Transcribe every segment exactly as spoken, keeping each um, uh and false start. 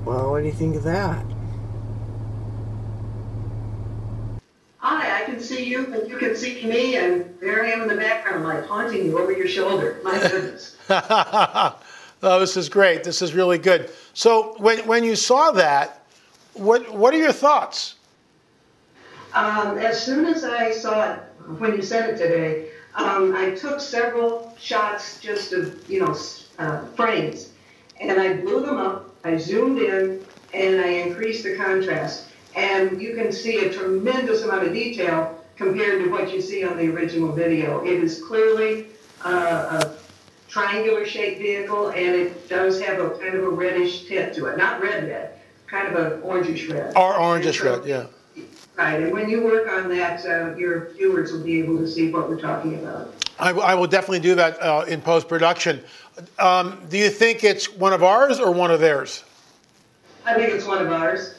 Well, what do you think of that? Hi, I can see you, and you can see me, and there I am in the background, like haunting you over your shoulder. My goodness. Oh, this is great. This is really good. So when when you saw that, what what are your thoughts? Um, as soon as I saw it, when you said it today, um, I took several shots just of, you know, uh, frames, and I blew them up, I zoomed in, and I increased the contrast. And you can see a tremendous amount of detail compared to what you see on the original video. It is clearly uh, a triangular shaped vehicle, and it does have a kind of a reddish tint to it. Not red red, kind of an orangish red. Or orangish so, red, yeah. Right, and when you work on that, uh, your viewers will be able to see what we're talking about. I, I will definitely do that uh, in post-production. Um, do you think it's one of ours or one of theirs? I think it's one of ours.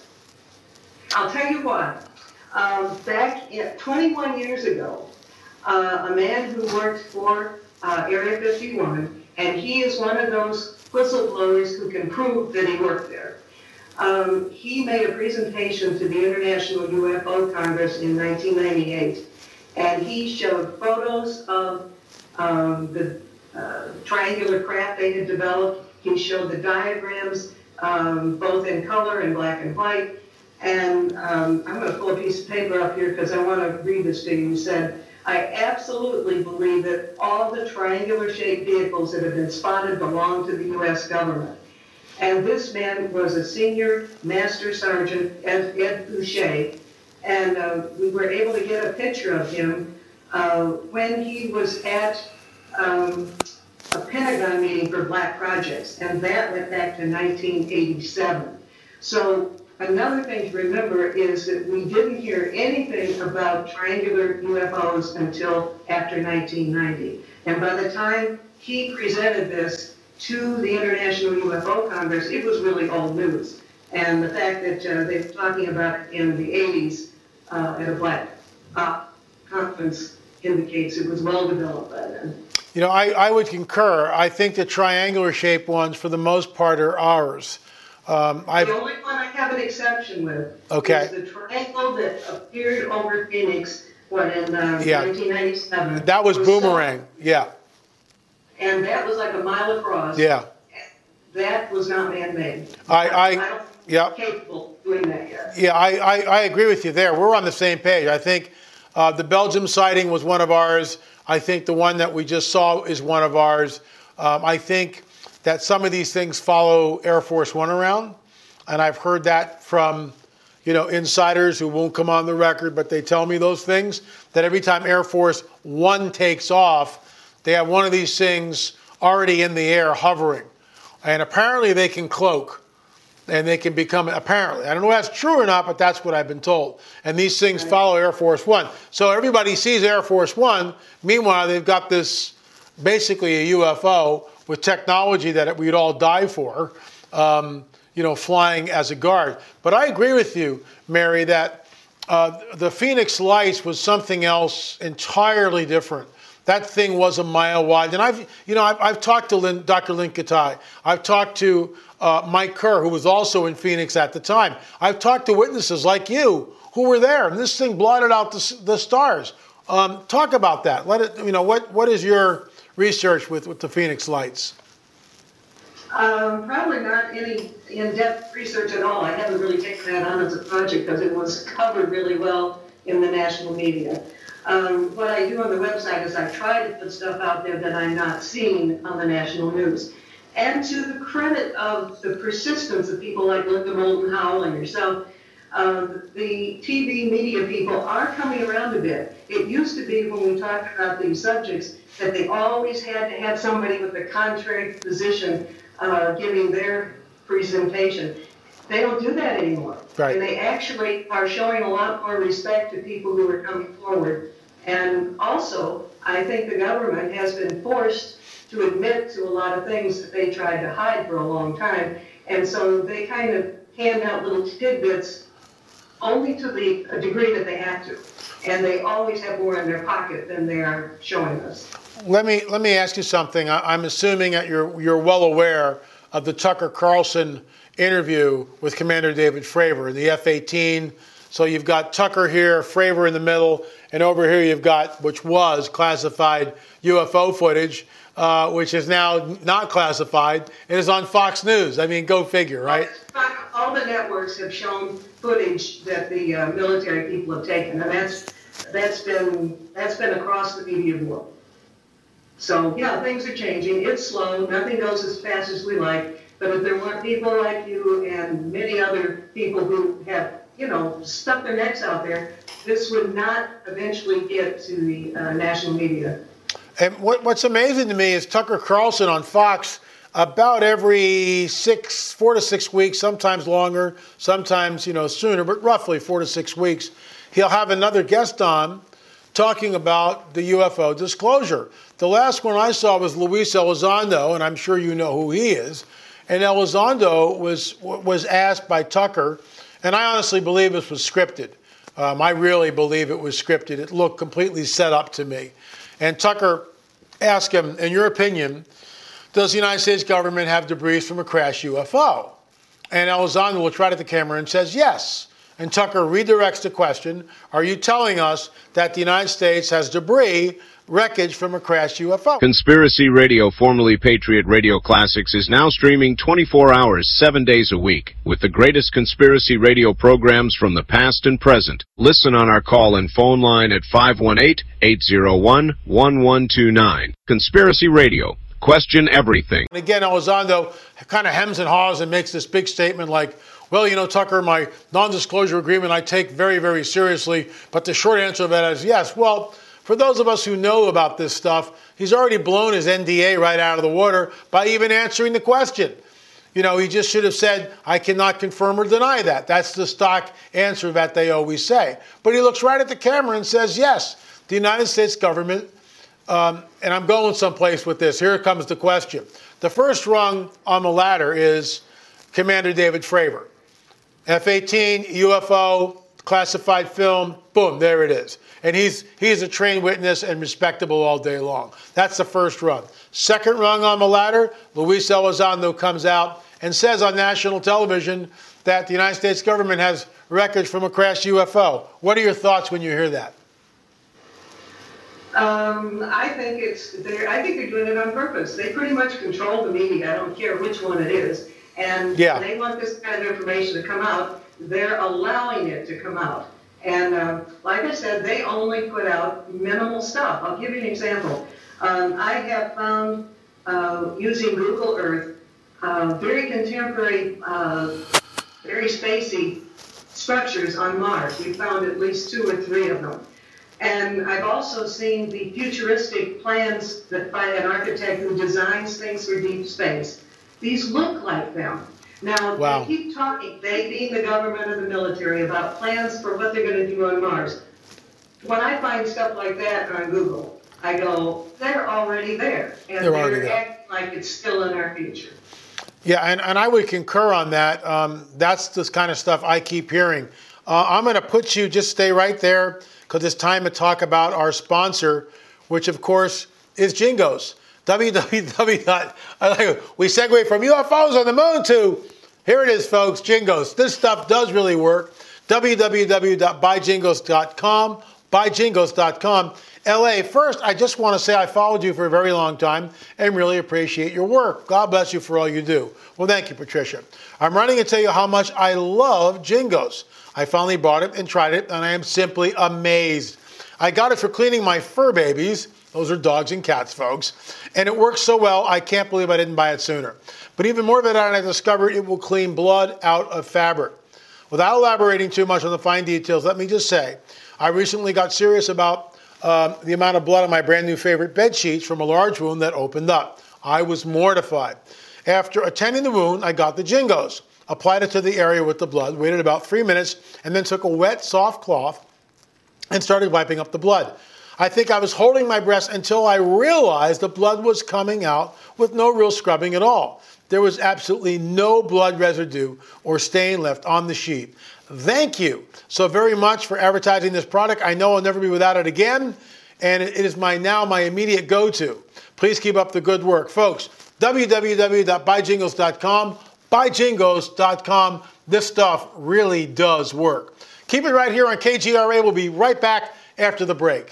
I'll tell you what. Um, back in, twenty-one years ago, uh, a man who worked for uh, Area fifty-one, and he is one of those whistleblowers who can prove that he worked there. Um, he made a presentation to the International U F O Congress in nineteen ninety-eight, and he showed photos of um, the uh, triangular craft they had developed. He showed the diagrams, um, both in color and black and white. And um, I'm going to pull a piece of paper up here because I want to read this to you. He said, I absolutely believe that all the triangular-shaped vehicles that have been spotted belong to the U S government. And this man was a senior master sergeant, Ed, Ed Boucher, and uh, we were able to get a picture of him uh, when he was at um, a Pentagon meeting for Black Projects, and that went back to nineteen eighty-seven. So another thing to remember is that we didn't hear anything about triangular U F Os until after nineteen ninety. And by the time he presented this to the International U F O Congress, it was really old news. And the fact that uh, they were talking about it in the eighties uh, at a Black Op conference indicates it was well developed by then. You know, I, I would concur. I think the triangular shaped ones, for the most part, are ours. Um, the only one I have an exception with okay. is the triangle that appeared over Phoenix, what, in uh, yeah. nineteen ninety-seven. That was, was Boomerang, so, yeah. And that was like a mile across. Yeah. That was not man-made. I, I, I don't yeah. capable of doing that yet. Yeah, I, I, I agree with you there. We're on the same page. I think uh, the Belgium sighting was one of ours. I think the one that we just saw is one of ours. Um, I think that some of these things follow Air Force One around, and I've heard that from, you know, insiders who won't come on the record, but they tell me those things, that every time Air Force One takes off, they have one of these things already in the air hovering. And apparently they can cloak, and they can become, apparently, I don't know if that's true or not, but that's what I've been told. And these things follow Air Force One. So everybody sees Air Force One. Meanwhile, they've got this, basically a U F O with technology that we'd all die for, um, you know, flying as a guard. But I agree with you, Mary, that uh, the Phoenix Lights was something else entirely different. That thing was a mile wide. And I've, you know, I've, I've talked to Lynn, Doctor Lynn Katai. I've talked to uh, Mike Kerr, who was also in Phoenix at the time. I've talked to witnesses like you who were there, and this thing blotted out the, the stars. Um, talk about that. Let it, you know, what, what is your research with, with the Phoenix Lights? Um, probably not any in-depth research at all. I haven't really taken that on as a project because it was covered really well in the national media. Um, what I do on the website is I try to put stuff out there that I'm not seeing on the national news. And to the credit of the persistence of people like Linda Moulton Howell and yourself, um, the T V media people are coming around a bit. It used to be when we talked about these subjects that they always had to have somebody with a contrary position uh, giving their presentation. They don't do that anymore. Right. And they actually are showing a lot more respect to people who are coming forward. And also, I think the government has been forced to admit to a lot of things that they tried to hide for a long time. And so they kind of hand out little tidbits only to the a degree that they have to. And they always have more in their pocket than they are showing us. Let me let me ask you something. I, I'm assuming that you're you're well aware of the Tucker Carlson interview with Commander David Fravor, the F eighteen. So you've got Tucker here, Fravor in the middle, and over here you've got, which was classified U F O footage, uh, which is now not classified. It is on Fox News. I mean, go figure, right? All the networks have shown footage that the uh, military people have taken, and that's that's been that's been across the media world. So yeah, things are changing. It's slow. Nothing goes as fast as we like. But if there weren't people like you and many other people who have, you know, stuck their necks out there, this would not eventually get to the uh, national media. And what, what's amazing to me is Tucker Carlson on Fox, about every six, four to six weeks, sometimes longer, sometimes, you know, sooner, but roughly four to six weeks, he'll have another guest on talking about the U F O disclosure. The last one I saw was Luis Elizondo, and I'm sure you know who he is. And Elizondo was was asked by Tucker, and I honestly believe this was scripted. Um, I really believe it was scripted. It looked completely set up to me. And Tucker asked him, in your opinion, does the United States government have debris from a crashed U F O? And Elizondo looks right at the camera and says yes. And Tucker redirects the question, are you telling us that the United States has debris, wreckage from a crashed U F O? Conspiracy Radio, formerly Patriot Radio Classics, is now streaming twenty-four hours, seven days a week, with the greatest conspiracy radio programs from the past and present. Listen on our call and phone line at five one eight, eight zero one, one one two nine. Conspiracy Radio. Question everything. And again, Elizondo kind of hems and haws and makes this big statement like, well, you know, Tucker, my non-disclosure agreement I take very, very seriously. But the short answer to that is yes. Well, for those of us who know about this stuff, he's already blown his N D A right out of the water by even answering the question. You know, he just should have said, I cannot confirm or deny that. That's the stock answer that they always say. But he looks right at the camera and says, yes, the United States government, um, and I'm going someplace with this. Here comes the question. The first rung on the ladder is Commander David Fravor. F eighteen, U F O, classified film, boom, there it is. And he's he's a trained witness and respectable all day long. That's the first rung. Second rung on the ladder, Luis Elizondo comes out and says on national television that the United States government has wreckage from a crashed U F O. What are your thoughts when you hear that? Um, I think it's they're I think they're doing it on purpose. They pretty much control the media. I don't care which one it is. And yeah. They want this kind of information to come out. They're allowing it to come out. And uh, like I said, they only put out minimal stuff. I'll give you an example. Um, I have found, uh, using Google Earth, uh, very contemporary, uh, very spacey structures on Mars. We found at least two or three of them. And I've also seen the futuristic plans that by an architect who designs things for deep space. These look like them. Now, wow. They keep talking, they being the government or the military, about plans for what they're going to do on Mars. When I find stuff like that on Google, I go, they're already there. And they're, they're already there. acting like it's still in our future. Yeah, and, and I would concur on that. Um, that's the kind of stuff I keep hearing. Uh, I'm going to put you, just stay right there, because it's time to talk about our sponsor, which, of course, is Jingos. w w w. We segue from U F Os on the moon to, here it is, folks, Jingos. This stuff does really work. w w w dot buy jingos dot com, buy jingos dot com. L A, first, I just want to say I followed you for a very long time and really appreciate your work. God bless you for all you do. Well, thank you, Patricia. I'm running to tell you how much I love Jingos. I finally bought it and tried it, and I am simply amazed. I got it for cleaning my fur babies. Those are dogs and cats, folks. And it works so well, I can't believe I didn't buy it sooner. But even more than that, I discovered it will clean blood out of fabric. Without elaborating too much on the fine details, let me just say, I recently got serious about um, the amount of blood on my brand new favorite bed sheets from a large wound that opened up. I was mortified. After attending the wound, I got the Jingos, applied it to the area with the blood, waited about three minutes, and then took a wet, soft cloth and started wiping up the blood. I think I was holding my breath until I realized the blood was coming out with no real scrubbing at all. There was absolutely no blood residue or stain left on the sheet. Thank you so very much for advertising this product. I know I'll never be without it again, and it is my now my immediate go-to. Please keep up the good work. Folks, w w w dot buy jingles dot com. buy jingles dot com. This stuff really does work. Keep it right here on K G R A. We'll be right back after the break.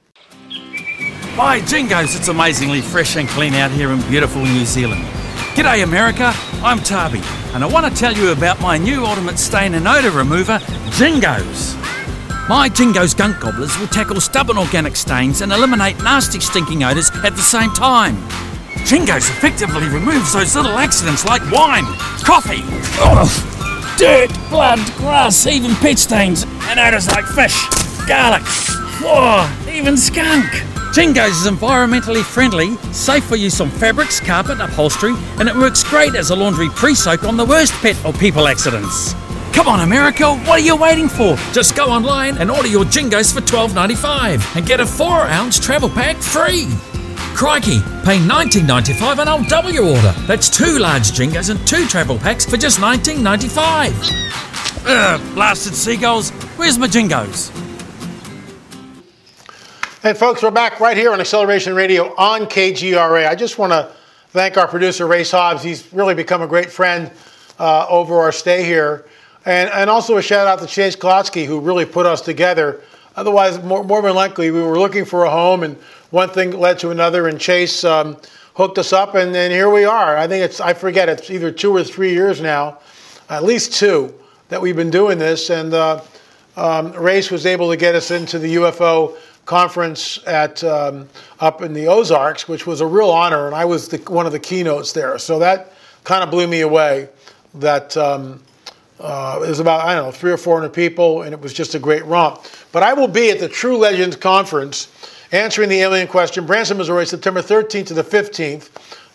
By Jingoes, it's amazingly fresh and clean out here in beautiful New Zealand. G'day America, I'm Tarby, and I want to tell you about my new ultimate stain and odour remover, Jingoes. My Jingoes Gunk Gobblers will tackle stubborn organic stains and eliminate nasty stinking odours at the same time. Jingoes effectively removes those little accidents like wine, coffee, oh, dirt, blood, grass, even pet stains, and odours like fish, garlic, oh, even skunk. Jingoes is environmentally friendly, safe for use on fabrics, carpet, upholstery, and it works great as a laundry pre-soak on the worst pet or people accidents. Come on America, what are you waiting for? Just go online and order your Jingoes for twelve ninety-five and get a four ounce travel pack free. Crikey, pay nineteen ninety-five and I'll double your order. That's two large Jingoes and two travel packs for just nineteen ninety-five. Ugh, blasted seagulls, where's my Jingoes? And folks, we're back right here on Acceleration Radio on K G R A. I just want to thank our producer, Race Hobbs. He's really become a great friend uh, over our stay here. And, and also a shout out to Chase Klotsky, who really put us together. Otherwise, more, more than likely, we were looking for a home, and one thing led to another, and Chase um, hooked us up, and then here we are. I think it's, I forget, it's either two or three years now, at least two, that we've been doing this. And uh, um, Race was able to get us into the U F O conference at um, up in the Ozarks, which was a real honor, and I was the, one of the keynotes there. So that kind of blew me away. That um, uh, it was about, I don't know, three or four hundred people, and it was just a great romp. But I will be at the True Legends Conference answering the alien question, Branson, Missouri, September thirteenth to the fifteenth.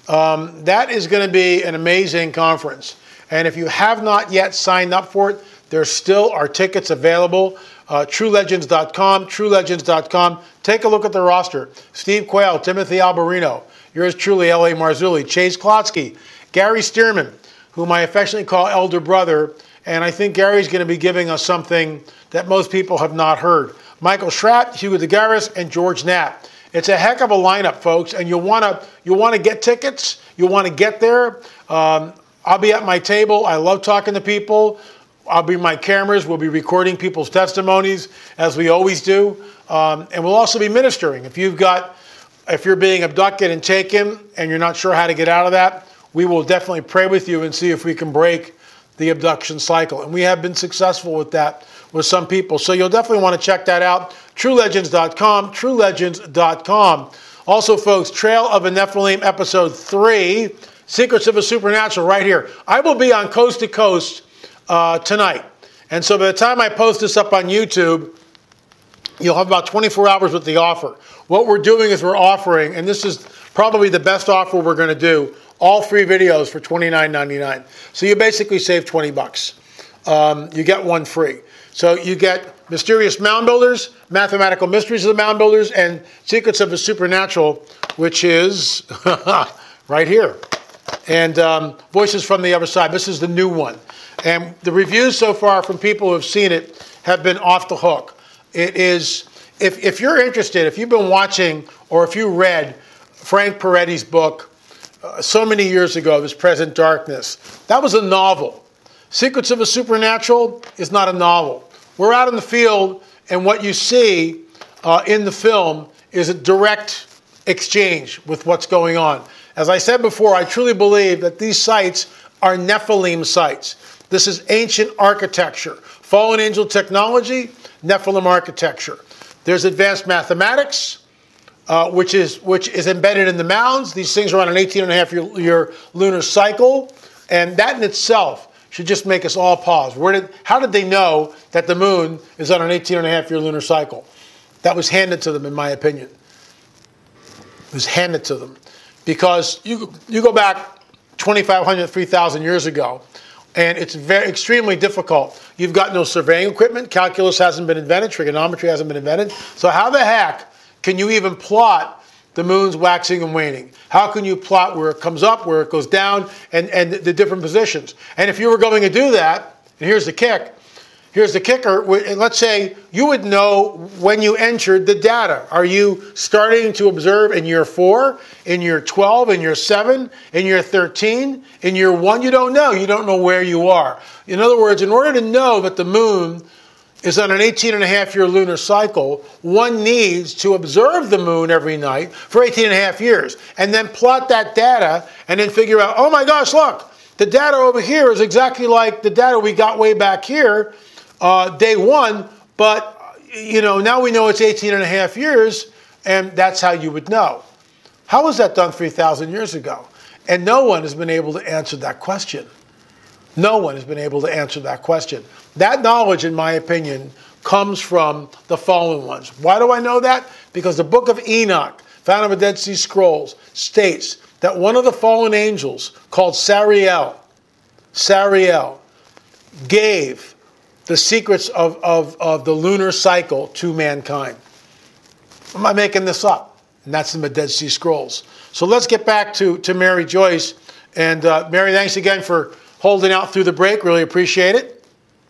Um, that is going to be an amazing conference. And if you have not yet signed up for it, there still are tickets available. Uh, True Legends dot com, True Legends dot com. Take a look at the roster. Steve Quayle, Timothy Alberino, yours truly, L A. Marzulli, Chase Klotsky, Gary Stearman, whom I affectionately call Elder Brother, and I think Gary's going to be giving us something that most people have not heard. Michael Schratt, Hugo DeGaris, and George Knapp. It's a heck of a lineup, folks, and you'll want to you'll want to get tickets. You'll want to get there. Um, I'll be at my table. I love talking to people. I'll bring my cameras. We'll be recording people's testimonies, as we always do. Um, and we'll also be ministering. If you've got, if you're being abducted and taken and you're not sure how to get out of that, we will definitely pray with you and see if we can break the abduction cycle. And we have been successful with that with some people. So you'll definitely want to check that out. True Legends dot com, True Legends dot com. Also, folks, Trail of a Nephilim, Episode three, Secrets of a Supernatural, right here. I will be on Coast to Coast Uh, tonight. And so by the time I post this up on YouTube, you'll have about twenty-four hours with the offer. What we're doing is we're offering, and this is probably the best offer we're going to do, all three videos for twenty-nine ninety-nine. So you basically save twenty bucks. Um, you get one free. So you get Mysterious Mound Builders, Mathematical Mysteries of the Mound Builders, and Secrets of the Supernatural, which is right here. And um, Voices from the Other Side. This is the new one. And the reviews so far from people who have seen it have been off the hook. It is, if, if you're interested, if you've been watching or if you read Frank Peretti's book uh, so many years ago, This Present Darkness, that was a novel. Secrets of a Supernatural is not a novel. We're out in the field, and what you see uh, in the film is a direct exchange with what's going on. As I said before, I truly believe that these sites are Nephilim sites. This is ancient architecture. Fallen angel technology, Nephilim architecture. There's advanced mathematics, uh, which is which is embedded in the mounds. These things are on an eighteen and a half year, year lunar cycle. And that in itself should just make us all pause. Where did, how did they know that the moon is on an eighteen and a half year lunar cycle? That was handed to them, in my opinion. It was handed to them. Because you, you go back twenty-five hundred, three thousand years ago, and it's very extremely difficult. You've got no surveying equipment. Calculus hasn't been invented. Trigonometry hasn't been invented. So how the heck can you even plot the moon's waxing and waning? How can you plot where it comes up, where it goes down, and, and the different positions? And if you were going to do that, and here's the kick, here's the kicker. Let's say you would know when you entered the data. Are you starting to observe in year four, in year twelve, in year seven, in year thirteen, in year one? You don't know. You don't know where you are. In other words, in order to know that the moon is on an eighteen and a half year lunar cycle, one needs to observe the moon every night for eighteen and a half years and then plot that data and then figure out, oh my gosh, look, the data over here is exactly like the data we got way back here, uh, day one, but you know, now we know it's eighteen and a half years, and that's how you would know. How was that done three thousand years ago? And no one has been able to answer that question. No one has been able to answer that question. That knowledge, in my opinion, comes from the fallen ones. Why do I know that? Because the book of Enoch, found in the Dead Sea Scrolls, states that one of the fallen angels, called Sariel, Sariel, gave the secrets of, of, of the lunar cycle to mankind. I'm not making this up. And that's in the Dead Sea Scrolls. So let's get back to, to Mary Joyce. And uh, Mary, thanks again for holding out through the break. Really appreciate it.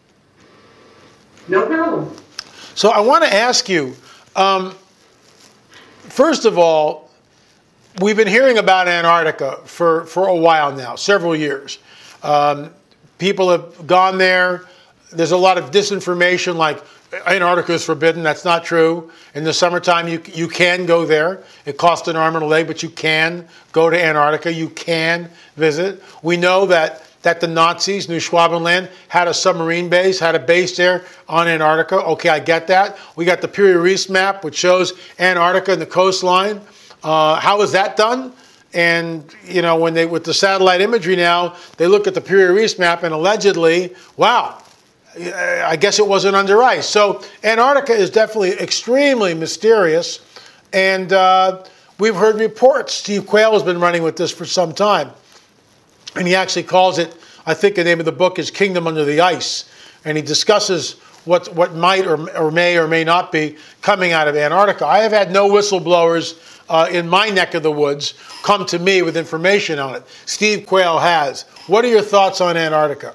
No problem. So I want to ask you, um, first of all, we've been hearing about Antarctica for, for a while now, several years. Um, people have gone there. There's a lot of disinformation like Antarctica is forbidden. That's not true. In the summertime, you you can go there. It costs an arm and a leg, but you can go to Antarctica. You can visit. We know that that the Nazis, New Schwabenland, had a submarine base, had a base there on Antarctica. Okay, I get that. We got the Piri Reis map, which shows Antarctica and the coastline. Uh, how was that done? And, you know, when they, with the satellite imagery now, they look at the Piri Reis map and allegedly, wow, I guess it wasn't under ice. So Antarctica is definitely extremely mysterious. And uh, we've heard reports. Steve Quayle has been running with this for some time. And he actually calls it, I think the name of the book is Kingdom Under the Ice. And he discusses what what might or, or may or may not be coming out of Antarctica. I have had no whistleblowers uh, in my neck of the woods come to me with information on it. Steve Quayle has. What are your thoughts on Antarctica?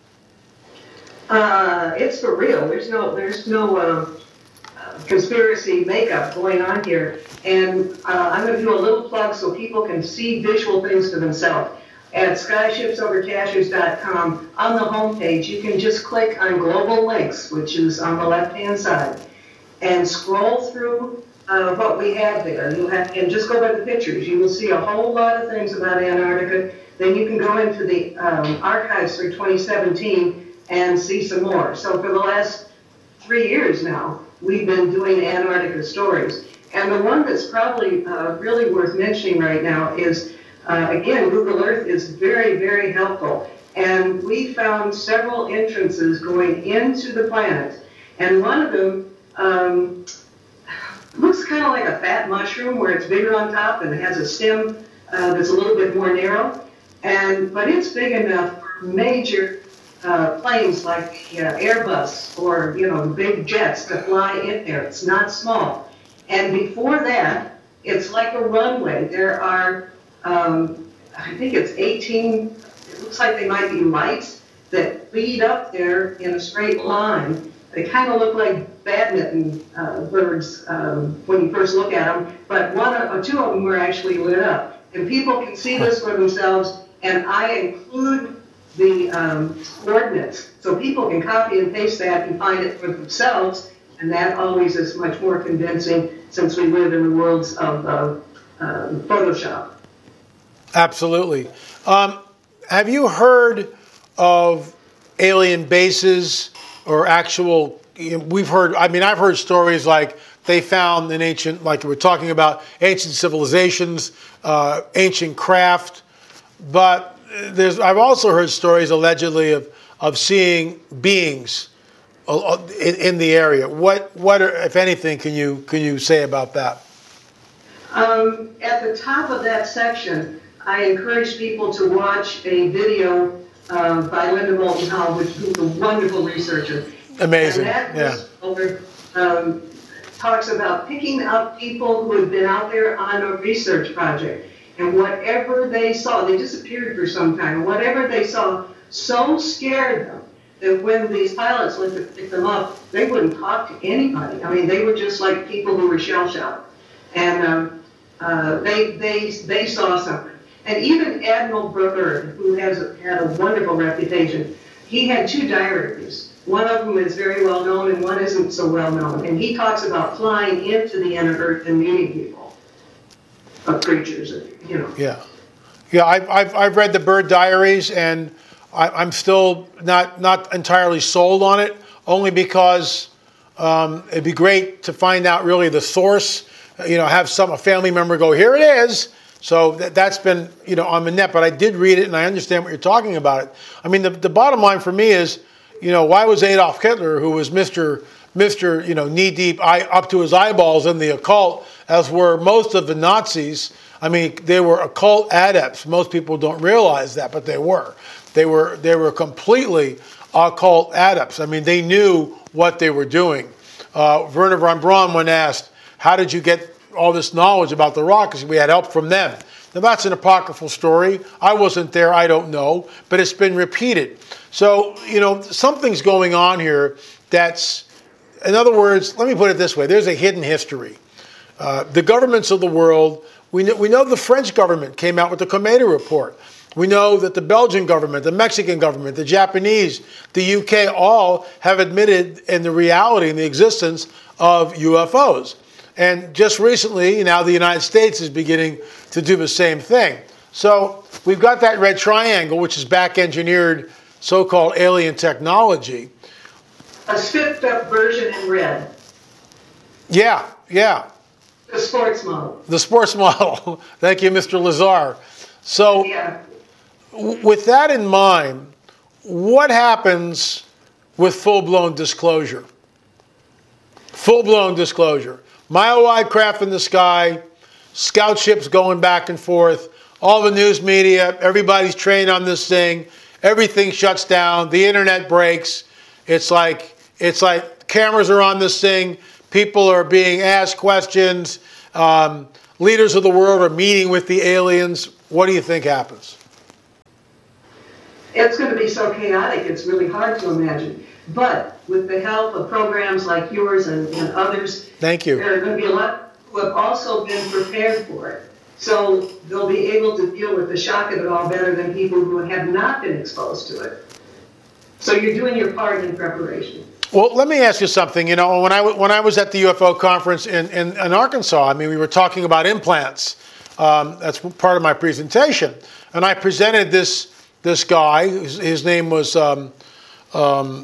Uh, it's for real. There's no there's no uh, conspiracy makeup going on here. And uh, I'm going to do a little plug so people can see visual things for themselves. At skyship's over cachers dot com, on the homepage, you can just click on Global Links, which is on the left-hand side, and scroll through uh, what we have there. You'll have, and just go by the pictures. You will see a whole lot of things about Antarctica. Then you can go into the um, archives for twenty seventeen and see some more. So for the last three years now, we've been doing Antarctica stories. And the one that's probably uh, really worth mentioning right now is Uh, again, Google Earth is very, very helpful. And we found several entrances going into the planet. And one of them um, looks kind of like a fat mushroom where it's bigger on top and it has a stem uh, that's a little bit more narrow. And But it's big enough for major uh, planes like uh, Airbus or, you know, big jets to fly in there. It's not small. And before that, it's like a runway. There are Um, I think it's eighteen, it looks like they might be lights that lead up there in a straight line. They kind of look like badminton uh, birds um, when you first look at them, but one or two of them were actually lit up. And people can see this for themselves, and I include the um, coordinates so people can copy and paste that and find it for themselves, and that always is much more convincing since we live in the worlds of uh, uh, Photoshop. Absolutely. Um, have you heard of alien bases or actual, you know, we've heard, I mean, I've heard stories like they found an ancient, like we're talking about ancient civilizations, uh, ancient craft, but there's, I've also heard stories allegedly of, of seeing beings in, in the area. What, what, if anything, can you, can you say about that? Um, at the top of that section, I encourage people to watch a video uh, by Linda Moulton Howe, which is a wonderful researcher. Amazing, and that yeah. Um, talks about picking up people who have been out there on a research project. And whatever they saw, they disappeared for some time, whatever they saw so scared them that when these pilots went to pick them up, they wouldn't talk to anybody. I mean, they were just like people who were shell-shocked. And um, uh, they, they, they saw something. And even Admiral Byrd, who has a, had a wonderful reputation, he had two diaries. One of them is very well known and one isn't so well known. And he talks about flying into the inner earth and meeting people, of creatures, you know. Yeah. Yeah, I've, I've, I've read the Byrd diaries, and I, I'm still not, not entirely sold on it, only because um, it'd be great to find out really the source, you know, have some a family member go, here it is. So that, that's been, you know, on the net, but I did read it and I understand what you're talking about it. I mean, the, the bottom line for me is, you know, why was Adolf Hitler, who was Mister Mister, you know, knee-deep, eye, up to his eyeballs in the occult, as were most of the Nazis. I mean, they were occult adepts. Most people don't realize that, but they were. They were they were completely occult adepts. I mean, they knew what they were doing. Uh, Werner von Braun, when asked, how did you get all this knowledge about the rockets? We had help from them. Now, that's an apocryphal story. I wasn't there. I don't know. But it's been repeated. So, you know, something's going on here that's, in other words, let me put it this way. There's a hidden history. Uh, the governments of the world, we know, we know the French government came out with the Cometa report. We know that the Belgian government, the Mexican government, the Japanese, the U K, all have admitted in the reality and the existence of U F Os. And just recently, now the United States is beginning to do the same thing. So we've got that red triangle, which is back-engineered so-called alien technology. A spiffed-up version in red. Yeah, yeah. The sports model. The sports model. Thank you, Mister Lazar. So yeah. w- with that in mind, what happens with full-blown disclosure? Full-blown disclosure. Mile-wide craft in the sky, scout ships going back and forth, all the news media, everybody's trained on this thing, everything shuts down, the internet breaks. It's like it's like cameras are on this thing, people are being asked questions, um, leaders of the world are meeting with the aliens. What do you think happens? It's going to be so chaotic, it's really hard to imagine. But with the help of programs like yours and, and others, Thank you. there are going to be a lot who have also been prepared for it. So they'll be able to deal with the shock of it all better than people who have not been exposed to it. So you're doing your part in preparation. Well, let me ask you something. You know, when I, when I was at the U F O conference in, in, in Arkansas, I mean, we were talking about implants. Um, that's part of my presentation. And I presented this, this guy, his, his name was... Um, um,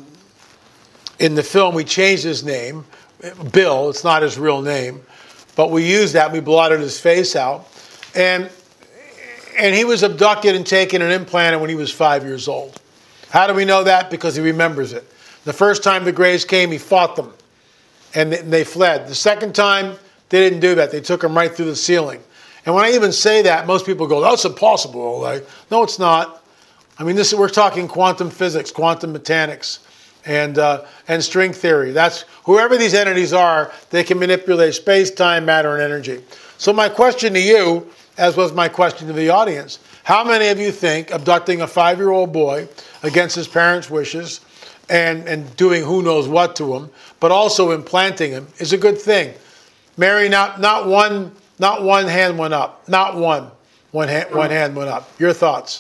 In the film, we changed his name, Bill. It's not his real name, but we used that. We blotted his face out, and and he was abducted and taken and implanted when he was five years old. How do we know that? Because he remembers it. The first time the Greys came, he fought them, and they fled. The second time, they didn't do that. They took him right through the ceiling. And when I even say that, most people go, "That's impossible." Like, no, it's not. I mean, this we're talking quantum physics, quantum mechanics. And uh, and string theory. That's whoever these entities are, they can manipulate space, time, matter, and energy. So my question to you, as was my question to the audience, how many of you think abducting a five-year-old boy against his parents' wishes and, and doing who knows what to him, but also implanting him, is a good thing? Mary, not not one not one hand went up. Not one. One hand one hand went up. Your thoughts?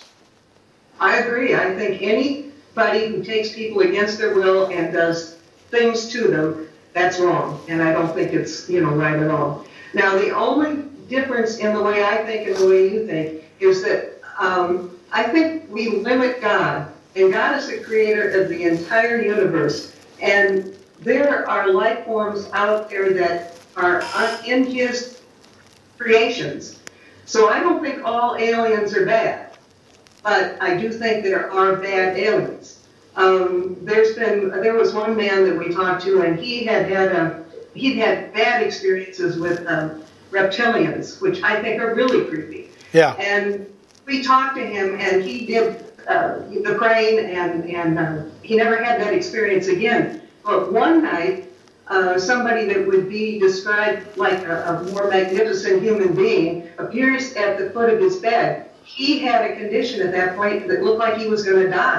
I agree. I think any Anybody who takes people against their will and does things to them, that's wrong. And I don't think it's, you know, right at all. Now, the only difference in the way I think and the way you think is that um, I think we limit God. And God is the creator of the entire universe. And there are life forms out there that are in his creations. So I don't think all aliens are bad. But I do think there are bad aliens. Um, there's been, there was one man that we talked to, and he had had a, he'd had bad experiences with um, reptilians, which I think are really creepy. Yeah. And we talked to him, and he did uh, the praying, and and uh, he never had that experience again. But one night, uh, somebody that would be described like a, a more magnificent human being appears at the foot of his bed. He had a condition at that point that looked like he was going to die.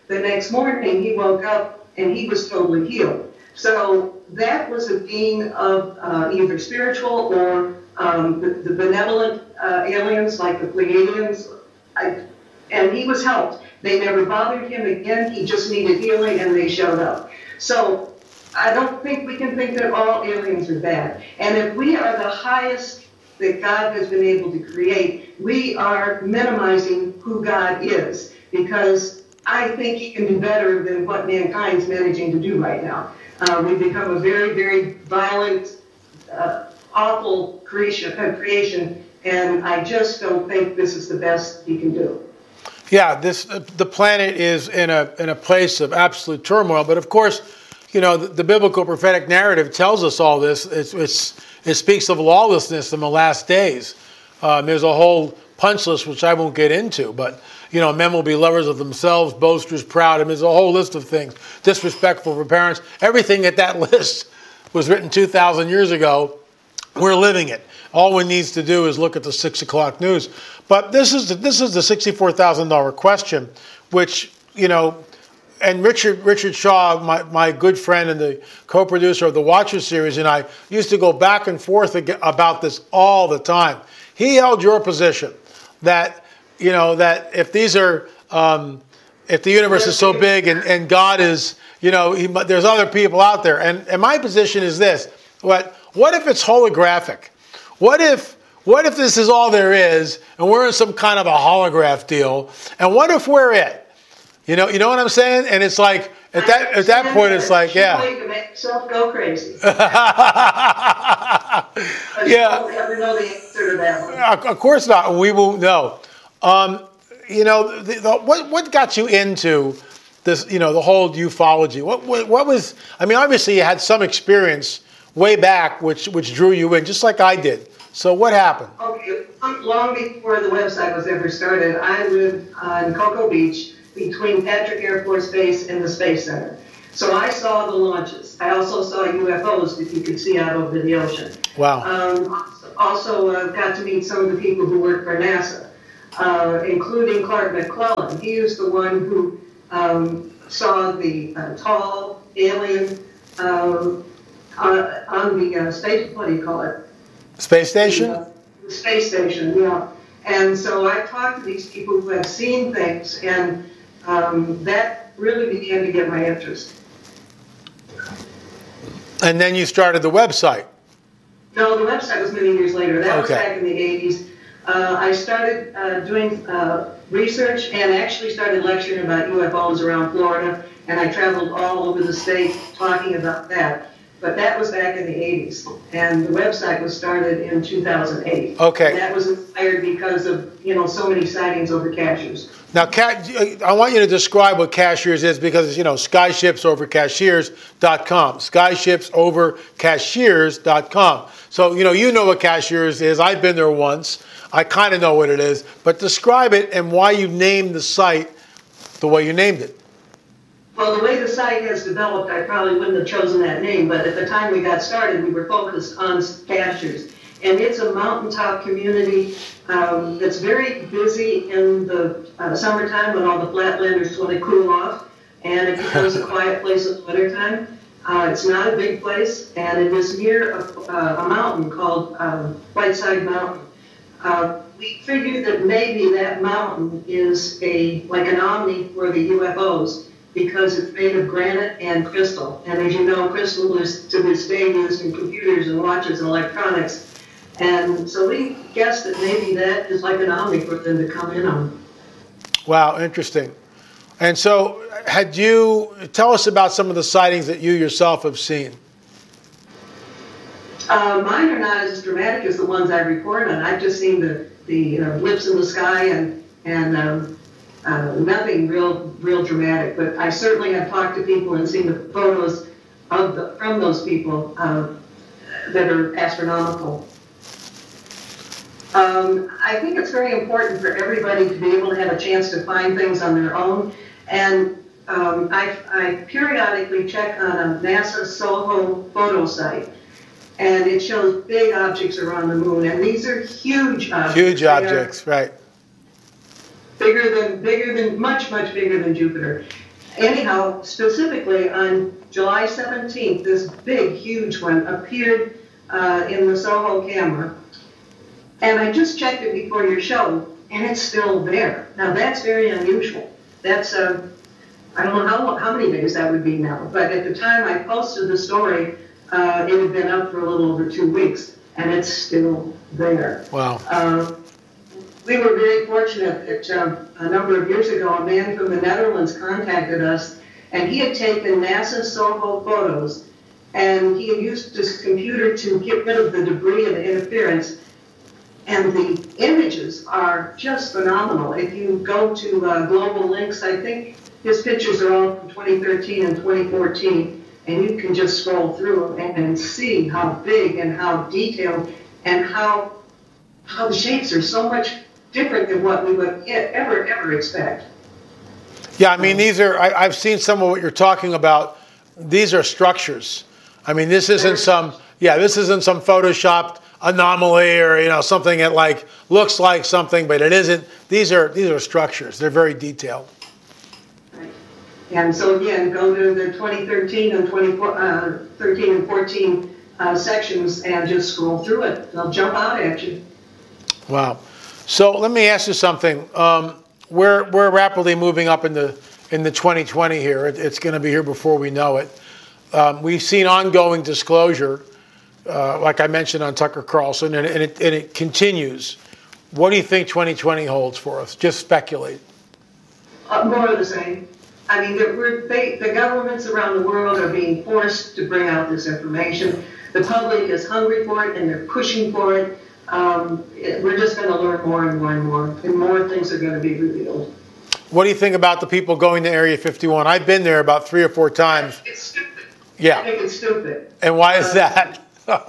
the next morning he woke up and he was totally healed. So that was a being of uh, either spiritual or um, the, the benevolent uh, aliens like the Pleiadians, I, and he was helped. They never bothered him again. He just needed healing, and they showed up. So I don't think we can think that all aliens are bad. And if we are the highest that God has been able to create, we are minimizing who God is, because I think he can do better than what mankind's managing to do right now. Uh, we've become a very, very violent, uh, awful creation, uh, creation, and I just don't think this is the best he can do. Yeah, this uh, the planet is in a in a place of absolute turmoil. But of course, you know, the, the biblical prophetic narrative tells us all this. It's, it's it speaks of lawlessness in the last days. Um, there's a whole punch list which I won't get into, but you know, men will be lovers of themselves, boasters, proud. I mean, there's a whole list of things. Disrespectful for parents. Everything at that list was written two thousand years ago. We're living it. All one needs to do is look at the six o'clock news. But this is the, this is the sixty-four thousand dollar question, which, you know, and Richard Richard Shaw, my, my good friend and the co-producer of the Watcher series, and I used to go back and forth about this all the time. He held your position that, you know, that if these are, um, if the universe is so big and, and God is, you know, he, there's other people out there. And, and my position is this: what what if it's holographic? What if what if this is all there is, and we're in some kind of a holograph deal? And what if we're it? You know, you know what I'm saying? And it's like at that at that point, it's like, yeah. Way to make yourself go crazy. Yeah. You'll never know the answer to that one. Of course not. We won't know. Um, you know, the, the, what what got you into this? You know, the whole ufology. What, what what was? I mean, obviously you had some experience way back, which which drew you in, just like I did. So what happened? Okay, long before the website was ever started, I lived uh, in Cocoa Beach, between Patrick Air Force Base and the Space Center. So I saw the launches. I also saw U F Os that you could see out over the ocean. Wow. Um, also uh, got to meet some of the people who work for NASA, uh, including Clark McClellan. He was the one who um, saw the uh, tall alien uh, on, on the uh, space, what do you call it? Space station? The, uh, the space station, yeah. And so I talked to these people who have seen things, and um, that really began to get my interest. And then you started the website. No, the website was many years later. That Okay. was back in the eighties. Uh, I started uh, doing uh, research and actually started lecturing about U F Os around Florida, and I traveled all over the state talking about that. But that was back in the eighties, and the website was started in two thousand eight. Okay. And that was inspired because of, you know, so many sightings over Cashiers. Now, I want you to describe what Cashiers is, because, you know, skyships over cashiers dot com. skyships over cashiers dot com. So, you know, you know what Cashiers is. I've been there once. I kind of know what it is. But describe it and why you named the site the way you named it. Well, the way the site has developed, I probably wouldn't have chosen that name, but at the time we got started, we were focused on Cashiers. And it's a mountaintop community um, that's very busy in the uh, summertime when all the flatlanders want to cool off, and it becomes a quiet place in the wintertime. Uh, it's not a big place, and it is near a, uh, a mountain called uh, Whiteside Mountain. Uh, we figured that maybe that mountain is a like an omni for the U F Os, because it's made of granite and crystal. And as you know, crystal is to this day used in computers and watches and electronics. And so we guessed that maybe that is like an omni for them to come in on. Wow, interesting. And so had you, tell us about some of the sightings that you yourself have seen. Uh, mine are not as dramatic as the ones I report on. I've just seen the, the uh, blips in the sky and, and um, uh, nothing real real dramatic. But I certainly have talked to people and seen the photos of the, from those people uh, that are astronomical. Um, I think it's very important for everybody to be able to have a chance to find things on their own. And um, I, I periodically check on a NASA SOHO photo site, and it shows big objects around the moon. And these are huge objects. Huge They objects, right. Bigger than, bigger than, much, much bigger than Jupiter. anyhow, specifically on July seventeenth, this big, huge one appeared uh, in the Soho camera. And I just checked it before your show, and it's still there. Now, that's very unusual. That's, uh, I don't know how, how many days that would be now, but at the time I posted the story, uh, it had been up for a little over two weeks, and it's still there. Wow. Uh, we were very fortunate that um, a number of years ago, a man from the Netherlands contacted us, and he had taken NASA Soho photos, and he had used his computer to get rid of the debris and the interference. And the images are just phenomenal. If you go to uh, Global Links, I think his pictures are all from twenty thirteen and twenty fourteen, and you can just scroll through them and, and see how big and how detailed and how how the shapes are so much different than what we would ever, ever expect. Yeah, I mean, these are, I, I've seen some of what you're talking about. These are structures. I mean, this isn't some, yeah, this isn't some photoshopped anomaly or, you know, something that like looks like something, but it isn't. These are these are structures. They're very detailed. Right. And so again, go to the twenty thirteen and twenty thirteen and fourteen uh, sections and just scroll through it. They'll jump out at you. Wow. So let me ask you something. Um, we're we're rapidly moving up into in the twenty twenty here. It, it's going to be here before we know it. Um, we've seen ongoing disclosure. Uh, like I mentioned on Tucker Carlson, and, and, it, and it continues. What do you think twenty twenty holds for us? Just speculate. Uh, more of the same. I mean, we're, they, the governments around the world are being forced to bring out this information. The public is hungry for it, and they're pushing for it. Um, it we're just going to learn more and more and more, and more things are going to be revealed. What do you think about the people going to Area fifty-one? I've been there about three or four times. It's stupid. Yeah. I think it's stupid. And why is uh, that?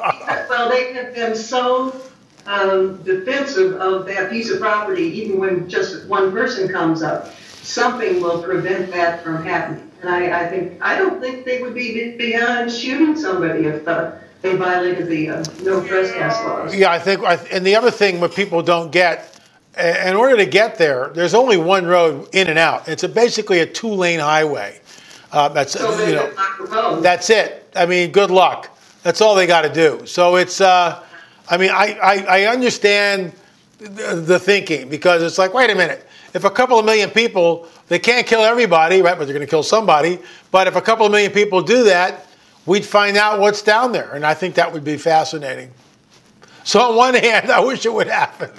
Well, they have been so um, defensive of that piece of property, even when just one person comes up, something will prevent that from happening. And I, I think I don't think they would be beyond shooting somebody if uh, they violated the uh, no trespass laws. Yeah, I think. And the other thing, what people don't get, in order to get there, there's only one road in and out. It's a, basically a two-lane highway. Uh, that's so you know, that's it. I mean, good luck. That's all they got to do. So it's, uh, I mean, I, I, I understand the, the thinking, because it's like, wait a minute. If a couple of million people, they can't kill everybody, right? But they're going to kill somebody. But if a couple of million people do that, we'd find out what's down there. And I think that would be fascinating. So on one hand, I wish it would happen.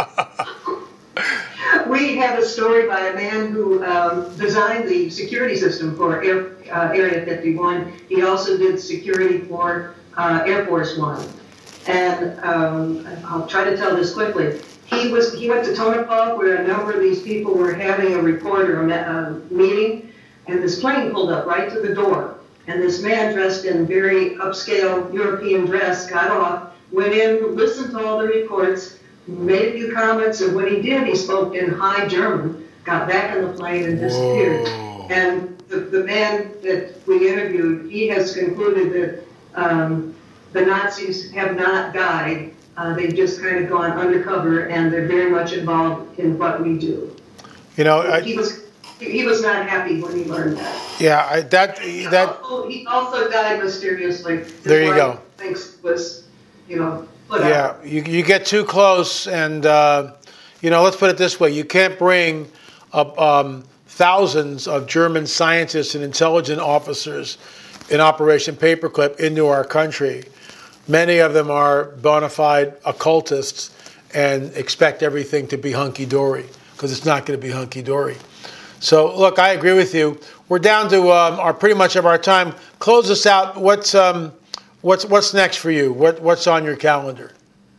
We have a story by a man who um, designed the security system for Air, uh, Area fifty-one. He also did security for uh, Air Force One. And um, I'll try to tell this quickly. He was he went to Tonopah, where a number of these people were having a report or a uh, meeting, and this plane pulled up right to the door. And this man dressed in very upscale European dress got off, went in, listened to all the reports, made a few comments, and when he did, he spoke in high German, got back in the plane and disappeared. Whoa. And the, the man that we interviewed, he has concluded that um, the Nazis have not died. Uh, they've just kind of gone undercover, and they're very much involved in what we do. You know, I, he was he was not happy when he learned that. Yeah, I, that that. Also, he also died mysteriously. His there you wife go. Thinks was, you know. Yeah, you, you get too close, and, uh, you know, let's put it this way. You can't bring up um, thousands of German scientists and intelligence officers in Operation Paperclip into our country. Many of them are bona fide occultists and expect everything to be hunky-dory, because it's not going to be hunky-dory. So, look, I agree with you. We're down to um, our pretty much of our time. Close us out. What's... Um, What's what's next for you? What what's on your calendar?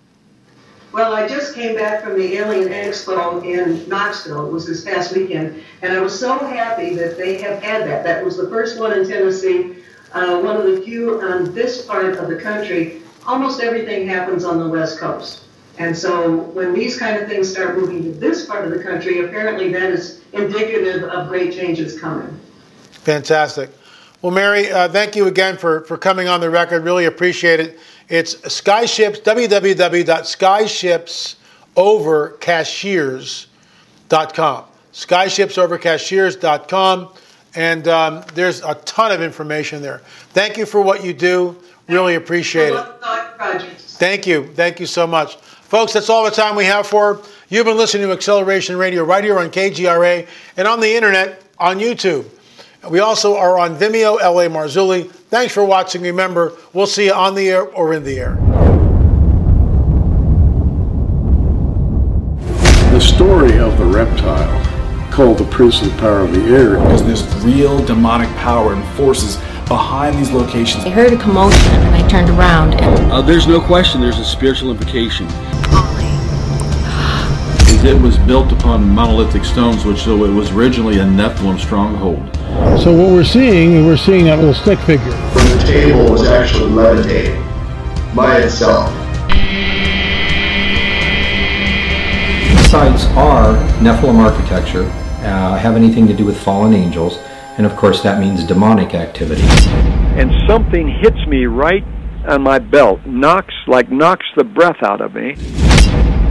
Well, I just came back from the Alien Expo in Knoxville. It was this past weekend, and I was so happy that they have had that. That was the first one in Tennessee, uh, one of the few on this part of the country. Almost everything happens on the West Coast, and so when these kind of things start moving to this part of the country, apparently that is indicative of great changes coming. Fantastic. Well, Mary, uh, thank you again for, for coming on the record. Really appreciate it. It's Skyships, w w w dot skyships over cashiers dot com. skyships over cashiers dot com. And um, there's a ton of information there. Thank you for what you do. Really appreciate it. Thank you. Thank you so much. Folks, that's all the time we have for. You've been listening to Acceleration Radio right here on K G R A and on the internet on YouTube. We also are on Vimeo, L A Marzulli. Thanks for watching. Remember, we'll see you on the air or in the air. The story of the reptile, called the Prince of the Power of the Air, is this real demonic power and forces behind these locations. I heard a commotion and I turned around. And uh, there's no question there's a spiritual implication. It was built upon monolithic stones, which so it was originally a Nephilim stronghold. So what we're seeing, we're seeing that little stick figure. The table was actually levitating by itself. Sites are Nephilim architecture, uh, have anything to do with fallen angels, and of course that means demonic activity. And something hits me right on my belt, knocks like knocks the breath out of me.